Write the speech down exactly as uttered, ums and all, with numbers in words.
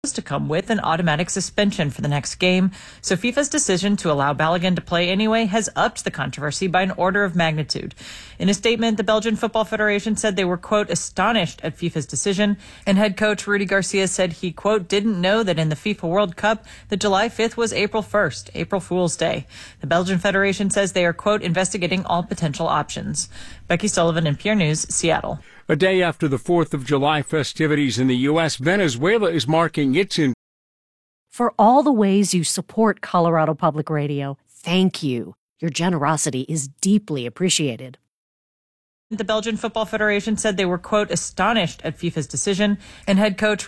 to come with an automatic suspension for the next game, so FIFA's decision to allow Balogun to play anyway has upped the controversy by an order of magnitude. In a statement, the Belgian Football Federation said they were, quote, astonished at FIFA's decision, and head coach Rudy Garcia said he, quote, didn't know that in the FIFA World Cup that July fifth was April first, April Fool's Day. The Belgian Federation says they are, quote, investigating all potential options. Becky Sullivan, N P R News, Seattle. A day after the fourth of July festivities in the U S, Venezuela is marking its in. For all the ways you support Colorado Public Radio, thank you. Your generosity is deeply appreciated. The Belgian Football Federation said they were, quote, astonished at FIFA's decision, and head coach